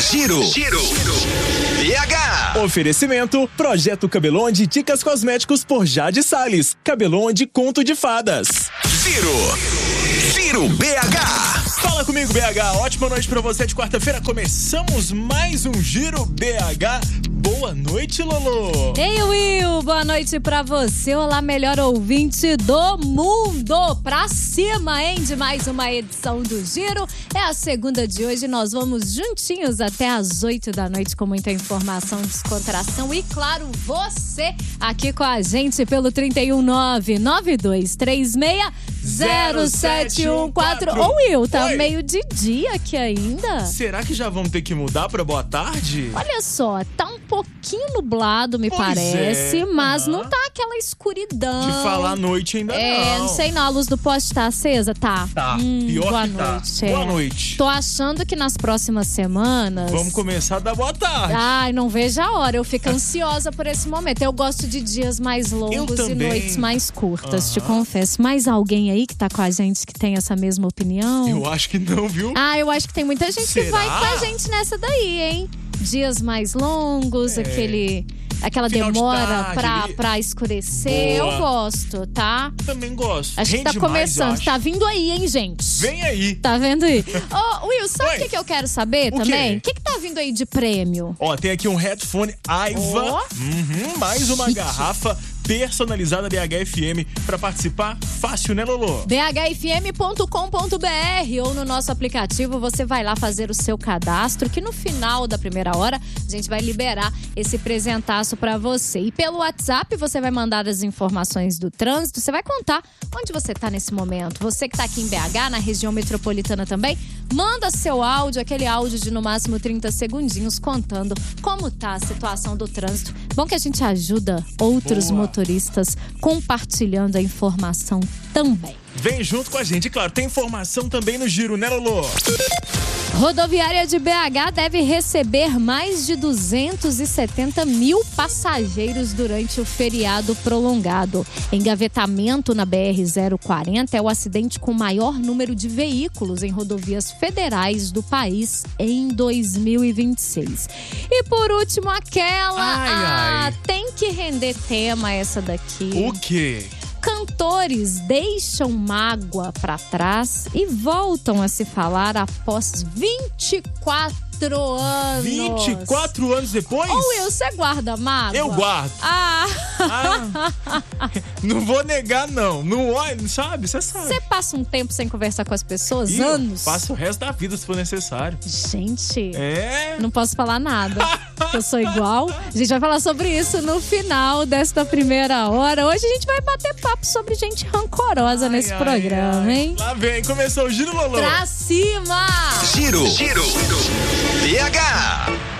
Giro BH. Oferecimento: Projeto Cabelon de Dicas Cosméticos por Jade Salles. Cabelon de Conto de Fadas. Giro BH. Fala comigo, BH. Ótima noite pra você de quarta-feira. Começamos mais um Giro BH. Boa noite, Lolo. Ei, Will, boa noite pra você. Olá, melhor ouvinte do mundo. Pra cima, hein, de mais uma edição do Giro. É a segunda de hoje, nós vamos juntinhos até às 8 da noite com muita informação, descontração e, claro, você aqui com a gente pelo 31992360714. Ô, Will, tá Oi. meio de dia aqui ainda. Será que já vamos ter que mudar pra boa tarde? Olha só, tá um pouquinho nublado, me Pois parece, é. mas Aham. não tá aquela escuridão. De falar à noite ainda Não sei não, a luz do poste tá acesa? Tá. Tá, pior boa que tá. noite. Boa noite. Tô achando que nas próximas semanas... Vamos começar a dar boa tarde. Ai, não vejo a hora, eu fico ansiosa por esse momento. Eu gosto de dias mais longos e também. noites mais curtas, te Aham. confesso. Mais alguém aí que tá com a gente que tem essa mesma opinião? Eu acho que não, viu? Ah, eu acho que tem muita gente que Será? vai com a gente nessa daí, hein? Dias mais longos, aquela Final de demora tarde ali. pra escurecer. Boa. Eu gosto, tá? Também gosto. Acho que tá Rende mais, começando. eu acho. Tá vindo aí, hein, gente? Vem aí. Tá vendo aí? Ô, Will, sabe Oi. o que eu quero saber O também? quê? O que tá vindo aí de prêmio? Ó, tem aqui um headphone Aiva. Ó. Mais uma Chique. garrafa personalizada BHFM. Pra participar, fácil, né, Lolo? bhfm.com.br ou no nosso aplicativo, você vai lá fazer o seu cadastro, que no final da primeira hora a gente vai liberar esse presentaço pra você. E pelo WhatsApp você vai mandar as informações do trânsito, você vai contar onde você tá nesse momento. Você que tá aqui em BH, na região metropolitana também, manda seu áudio, aquele áudio de no máximo 30 segundinhos contando como tá a situação do trânsito. Bom que a gente ajuda outros Boa. motoristas compartilhando a informação também. Vem junto com a gente. E claro, tem informação também no Giro, né, Lolo? Rodoviária de BH deve receber mais de 270 mil passageiros durante o feriado prolongado. Engavetamento na BR-040 é o acidente com maior número de veículos em rodovias federais do país em 2026. E por último, aquela... Ai. Tem que render tema essa daqui. O quê? Cantores deixam mágoa pra trás e voltam a se falar após 24 anos. 24 anos depois? Ô, Will, você guarda mágoa? Eu guardo. Ah, Não vou negar, não. Não olha, sabe? Você sabe. você passa um tempo sem conversar com as pessoas? Ih, Anos? Passa o resto da vida se for necessário. Gente, É. não posso falar nada. Eu sou igual. A gente vai falar sobre isso no final desta primeira hora. Hoje a gente vai bater papo sobre gente rancorosa nesse Ai, programa, ai. hein? Lá vem, começou o Giro, Lolo. Pra cima! Giro BH.